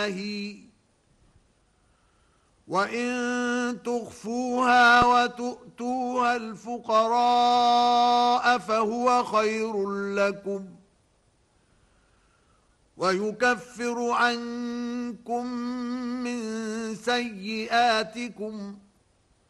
وإن تخفوها وتؤتوها الفقراء فهو خير لكم ويكفر عنكم من سيئاتكم